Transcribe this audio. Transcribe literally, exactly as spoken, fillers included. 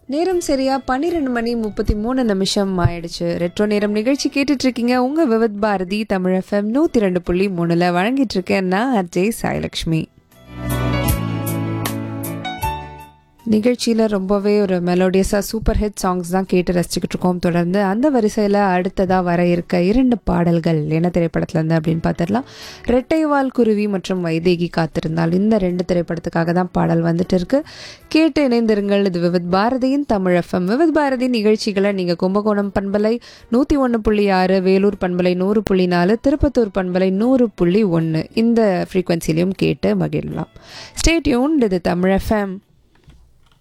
நேரம் சரியா பன்னிரெண்டு மணி முப்பத்தி மூணு நிமிஷம் ஆயிடுச்சு. ரெட்ரோ நேரம் நிகழ்ச்சி கேட்டுட்டு இருக்கீங்க. உங்க விவித் பாரதி தமிழ் எஃப்எம் நூத்தி ரெண்டு புள்ளி மூணுல வழங்கிட்டு இருக்கேன் நான் அஜய் சாய்லக்ஷ்மி. நிகழ்ச்சியில் ரொம்பவே ஒரு மெலோடியஸாக சூப்பர் ஹிட் சாங்ஸ் தான் கேட்டு ரசிச்சுக்கிட்டு இருக்கோம். தொடர்ந்து அந்த வரிசையில் அடுத்ததாக வர இருக்க இரண்டு பாடல்கள் என்ன திரைப்படத்துலேருந்து அப்படின்னு பார்த்துடலாம். ரெட்டைவால் குருவி மற்றும் வைதேகி காத்திருந்தால் இந்த ரெண்டு திரைப்படத்துக்காக தான் பாடல் வந்துட்டு இருக்கு. கேட்டு இணைந்திருங்கள். இது விவித் பாரதியின் தமிழ் எஃப்எம். விவித் பாரதி நிகழ்ச்சிகளை நீங்கள் கும்பகோணம் பண்பலை நூற்றி ஒன்று புள்ளி ஆறு, வேலூர் பண்பலை நூறு புள்ளி நாலு, திருப்பத்தூர் பண்பலை நூறு புள்ளி ஒன்று இந்த ஃப்ரீக்வன்சிலையும் கேட்டு மகிழலாம். Stay tuned. இது தமிழ் எஃப்எம்.